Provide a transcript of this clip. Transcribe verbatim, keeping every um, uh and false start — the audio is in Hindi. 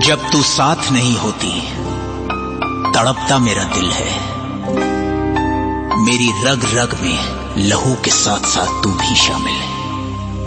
जब तू साथ नहीं होती तड़पता मेरा दिल है। मेरी रग रग में लहू के साथ साथ तू भी शामिल है।